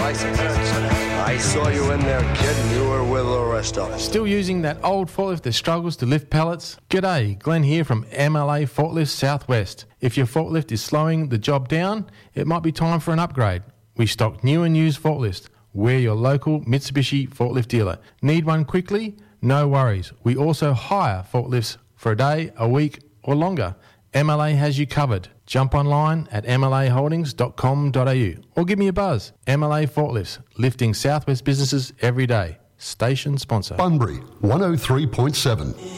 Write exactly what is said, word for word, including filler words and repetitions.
license. I saw you in there, kid, and you were with the rest of us. Still using that old forklift that struggles to lift pallets? G'day, Glenn here from M L A Forklifts Southwest. If your forklift is slowing the job down, it might be time for an upgrade. We stock new and used forklifts. We're your local Mitsubishi forklift dealer. Need one quickly? No worries. We also hire forklifts for a day, a week or longer. M L A has you covered. Jump online at m l a holdings dot com dot a u or give me a buzz. M L A Forklifts, lifting Southwest businesses every day. Station sponsor. Bunbury, one oh three point seven.